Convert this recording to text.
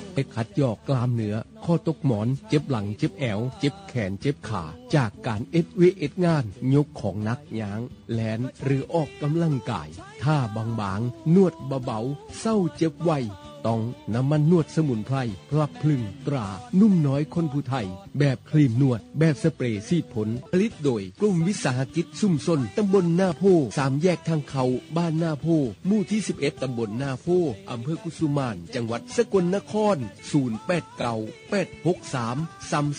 ไปขัดยอกกล้ามเนื้อข้อตกหมอนเจ็บหลังเจ็บแอวเจ็บแขนเจ็บขาจากการเอ็ดงานยกของหนักย้างแลนหรือออกกำลังกายท่าบางๆนวดเบาๆเศร้าเจ็บไวต้องน้ำมันนวดสมุนไพรพลับพลึงตรานุ่มน้อยคนผู้ไทยแบบครีมนวดแบบสเปรย์ซีดผลผลิตโดยกลุ่มวิสาหกิจชุมชนตำบลหน้าโพ3แยกทางเขาบ้านหน้าโพหมู่ที่11ตำบลหน้าโพอำเภอกุสุมานจังหวัดสกลนคร08986333